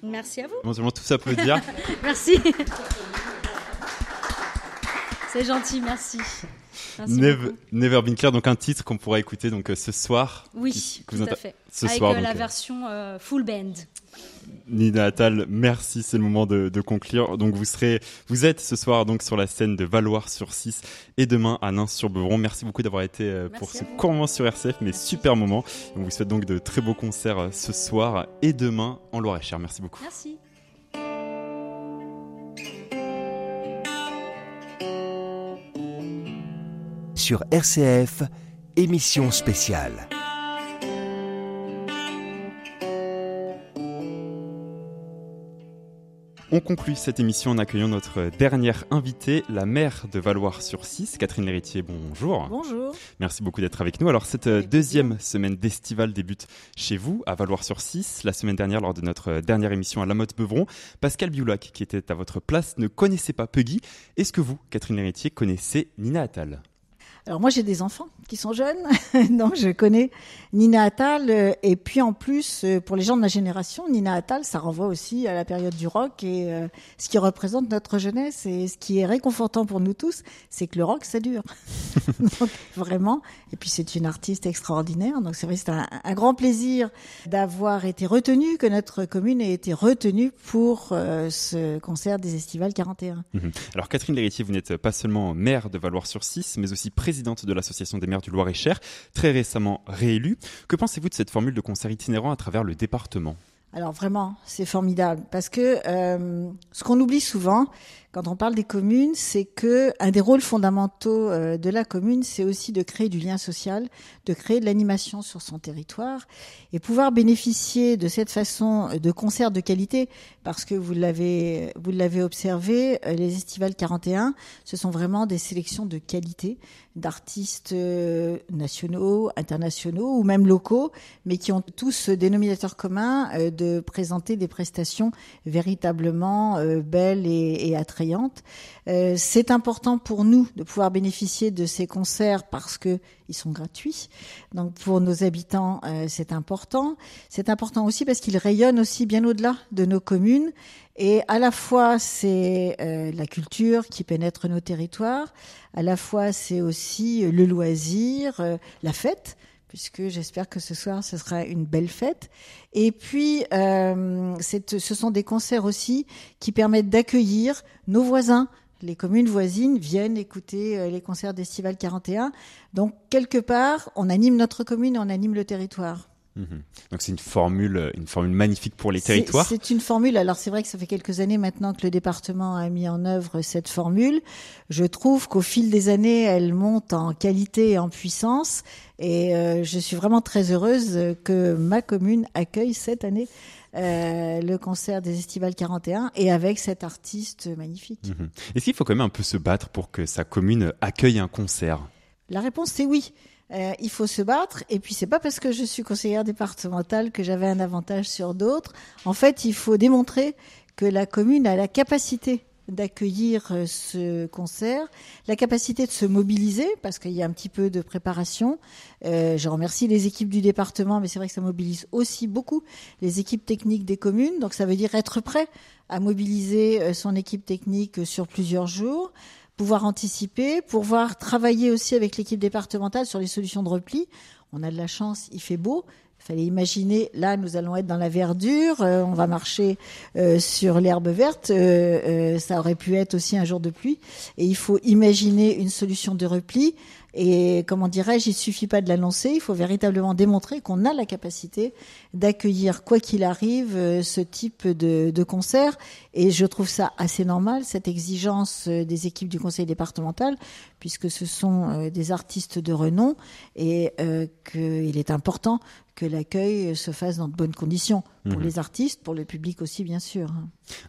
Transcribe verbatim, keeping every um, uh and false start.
Merci à vous. Bon, tout s'applaudir. Merci. C'est gentil, merci. Merci Never, Never Been Clear, donc un titre qu'on pourra écouter donc euh, ce soir. Oui, qui, tout vous à inter- fait. Ce Avec soir, euh, donc, la euh, version euh, full band. Nina Attal, merci, c'est le moment de, de conclure. Donc vous serez, vous êtes ce soir donc sur la scène de Valloires-sur-Cisse et demain à Nins-sur-Beuvron. Merci beaucoup d'avoir été euh, pour ce court moment sur R C F, mais super moment. On vous souhaite donc de très beaux concerts euh, ce soir et demain en Loir-et-Cher. Merci beaucoup. Merci. Sur R C F, émission spéciale. On conclut cette émission en accueillant notre dernière invitée, la maire de Valloires-sur-Cisse, Catherine L'Héritier. Bonjour. Bonjour. Merci beaucoup d'être avec nous. Alors, cette avec deuxième plaisir. Semaine d'estival débute chez vous, à Valloires-sur-Cisse. La semaine dernière, lors de notre dernière émission à La Motte-Beuvron, Pascal Bioulac, qui était à votre place, ne connaissait pas Peggy. Est-ce que vous, Catherine L'Héritier, connaissez Nina Attal ? Alors moi j'ai des enfants qui sont jeunes, donc je connais Nina Attal, euh, et puis en plus euh, pour les gens de ma génération, Nina Attal ça renvoie aussi à la période du rock et euh, ce qui représente notre jeunesse et ce qui est réconfortant pour nous tous, c'est que le rock ça dure. Donc vraiment, et puis c'est une artiste extraordinaire, donc c'est vrai c'est un, un grand plaisir d'avoir été retenue, que notre commune ait été retenue pour euh, ce concert des Estivales quarante et un. Mmh. Alors Catherine L'Héritier, vous n'êtes pas seulement maire de Valloires-sur-Cisse, mais aussi présidente présidente de l'Association des maires du Loir-et-Cher, très récemment réélue. Que pensez-vous de cette formule de concert itinérant à travers le département ? Alors vraiment, c'est formidable parce que euh, ce qu'on oublie souvent quand on parle des communes, c'est que un des rôles fondamentaux euh, de la commune, c'est aussi de créer du lien social, de créer de l'animation sur son territoire et pouvoir bénéficier de cette façon de concerts de qualité parce que vous l'avez vous l'avez observé, les Estivales quarante et un, ce sont vraiment des sélections de qualité d'artistes euh, nationaux, internationaux ou même locaux, mais qui ont tous ce dénominateur commun euh, de présenter des prestations véritablement euh, belles et, et attrayantes. Euh, c'est important pour nous de pouvoir bénéficier de ces concerts parce que ils sont gratuits. Donc pour nos habitants, euh, c'est important. C'est important aussi parce qu'ils rayonnent aussi bien au-delà de nos communes. Et à la fois, c'est euh, la culture qui pénètre nos territoires. À la fois, c'est aussi le loisir, euh, la fête, puisque j'espère que ce soir, ce sera une belle fête. Et puis, euh, c'est, ce sont des concerts aussi qui permettent d'accueillir nos voisins. Les communes voisines viennent écouter les concerts d'Estival quarante et un. Donc, quelque part, on anime notre commune, on anime le territoire. Mmh. Donc c'est une formule, une formule magnifique pour les territoires. C'est, c'est une formule. Alors c'est vrai que ça fait quelques années maintenant que le département a mis en œuvre cette formule. Je trouve qu'au fil des années, elle monte en qualité et en puissance. Et euh, je suis vraiment très heureuse que ma commune accueille cette année euh, le concert des Estivales quarante et un et avec cet artiste magnifique. Mmh. Est-ce qu'il faut quand même un peu se battre pour que sa commune accueille un concert ? La réponse c'est oui. Euh, il faut se battre, et puis c'est pas parce que je suis conseillère départementale que j'avais un avantage sur d'autres. En fait, il faut démontrer que la commune a la capacité d'accueillir ce concert, la capacité de se mobiliser, parce qu'il y a un petit peu de préparation. Euh, je remercie les équipes du département, mais c'est vrai que ça mobilise aussi beaucoup les équipes techniques des communes. Donc ça veut dire être prêt à mobiliser son équipe technique sur plusieurs jours, pouvoir anticiper, pouvoir travailler aussi avec l'équipe départementale sur les solutions de repli. On a de la chance, il fait beau. Il fallait imaginer, là, nous allons être dans la verdure, euh, on va marcher euh, sur l'herbe verte. Euh, euh, ça aurait pu être aussi un jour de pluie. Et il faut imaginer une solution de repli. Et comment dirais-je, il ne suffit pas de l'annoncer, il faut véritablement démontrer qu'on a la capacité d'accueillir, quoi qu'il arrive, ce type de, de concert. Et je trouve ça assez normal, cette exigence des équipes du conseil départemental, puisque ce sont des artistes de renom et euh, qu'il est important que l'accueil se fasse dans de bonnes conditions pour mmh. les artistes, pour le public aussi, bien sûr.